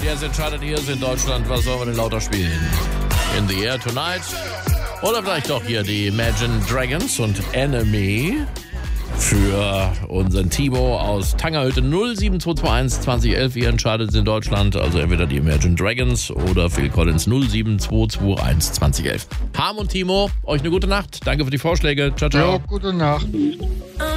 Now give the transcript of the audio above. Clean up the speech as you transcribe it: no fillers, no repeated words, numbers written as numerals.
Jetzt entscheidet ihr es in Deutschland, was sollen wir denn lauter spielen? In the Air Tonight? Oder vielleicht doch hier die Imagine Dragons und Enemy für unseren Timo aus Tangerhütte 07221 2011. Ihr entscheidet es in Deutschland, also entweder die Imagine Dragons oder Phil Collins 07221 2011. Harm und Timo, euch eine gute Nacht. Danke für die Vorschläge. Ciao, ciao. Ja, gute Nacht.